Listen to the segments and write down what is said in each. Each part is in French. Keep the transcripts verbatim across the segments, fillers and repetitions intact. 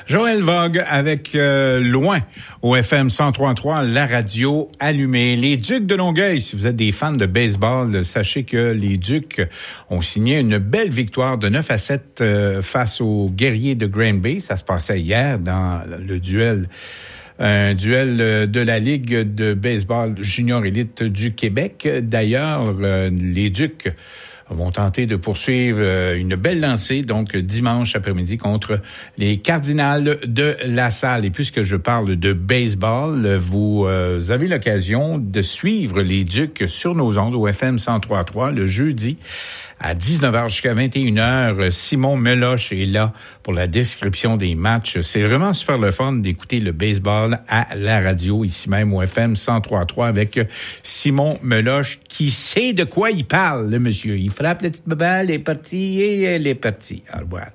Joël Vogue avec euh, Loin au F M cent trois virgule trois, la radio allumée. Les Ducs de Longueuil, si vous êtes des fans de baseball, sachez que les Ducs ont signé une belle victoire de neuf à sept euh, face aux Guerriers de Green Bay. Ça se passait hier dans le duel un duel de la Ligue de baseball junior élite du Québec. D'ailleurs, euh, les Ducs vont tenter de poursuivre une belle lancée, donc dimanche après-midi, contre les Cardinals de La Salle. Et puisque je parle de baseball, vous euh, avez l'occasion de suivre les Ducs sur nos ondes au F M cent trois virgule trois le jeudi à dix-neuf heures jusqu'à vingt et une heures. Simon Meloche est là pour la description des matchs. C'est vraiment super le fun d'écouter le baseball à la radio, ici même au F M cent trois virgule trois avec Simon Meloche qui sait de quoi il parle, le monsieur. Il frappe la petite balle, elle est partie et elle est partie. Alors voilà.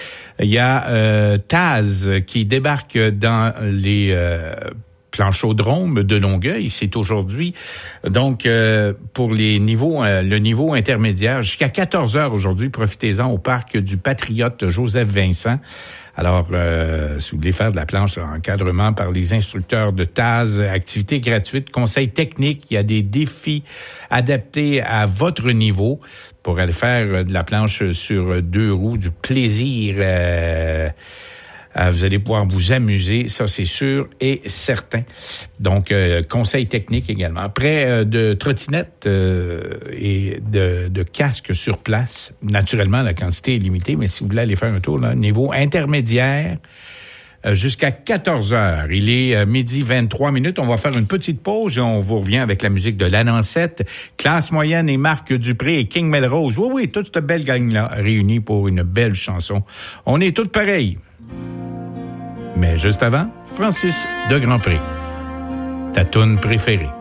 Il y a euh, Taz qui débarque dans les euh, Planchaudrome de Longueuil. C'est aujourd'hui, donc, euh, pour les niveaux, euh, le niveau intermédiaire, jusqu'à quatorze heures aujourd'hui. Profitez-en au parc du Patriote Joseph-Vincent. Alors, euh, si vous voulez faire de la planche, là, encadrement par les instructeurs de Taz, activités gratuites, conseils techniques, il y a des défis adaptés à votre niveau pour aller faire de la planche sur deux roues, du plaisir. Euh, Euh, vous allez pouvoir vous amuser, ça c'est sûr et certain. Donc, euh, conseils techniques également. Près euh, de trottinettes euh, et de, de casques sur place. Naturellement, la quantité est limitée, mais si vous voulez aller faire un tour, là, niveau intermédiaire, euh, jusqu'à quatorze heures. Il est euh, midi vingt-trois minutes. On va faire une petite pause et on vous revient avec la musique de l'Annoncette, Classe Moyenne et Marc Dupré et King Melrose. Oui, oui, toute cette belle gang-là réunie pour une belle chanson. On est tous pareils. Mais juste avant, Francis de Grandpré, ta toune préférée.